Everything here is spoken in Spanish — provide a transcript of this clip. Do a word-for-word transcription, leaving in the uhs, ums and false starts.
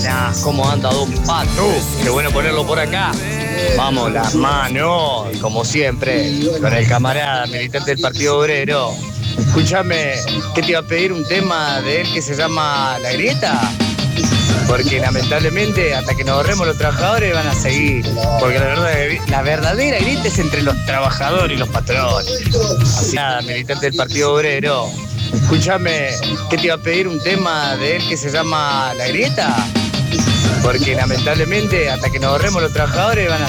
Buenas, ¿cómo anda Don Pato? Qué bueno ponerlo por acá. Vamos, las manos, como siempre, con el camarada militante del Partido Obrero. Escúchame, ¿qué te iba a pedir? Un tema de él que se llama La Grieta. Porque lamentablemente, hasta que nos ahorremos los trabajadores, van a seguir. Porque la, verdad, la verdadera grieta es entre los trabajadores y los patrones. Así nada, militante del Partido Obrero. Escúchame, ¿qué te iba a pedir? Un tema de él que se llama La Grieta. Porque lamentablemente, hasta que nos ahorremos los trabajadores, van a